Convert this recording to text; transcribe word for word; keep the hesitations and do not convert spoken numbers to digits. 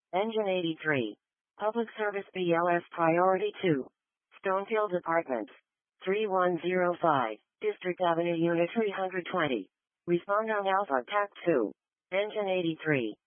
Engine eighty-three. Public Service B L S Priority two. Stonefield Apartments. three one zero five, District Avenue Unit three hundred twenty. Respond on Alpha Tac two. Engine eighty-three.